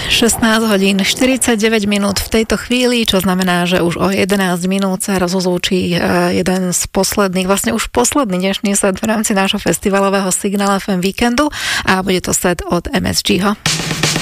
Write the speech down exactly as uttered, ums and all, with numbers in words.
šestnásť hodín štyridsaťdeväť minút v tejto chvíli, čo znamená, že už o jedenásť minút sa rozozvučí jeden z posledných, vlastne už posledný dnešný set v rámci nášho festivalového Signál ef em víkendu a bude to set od em es gé ho.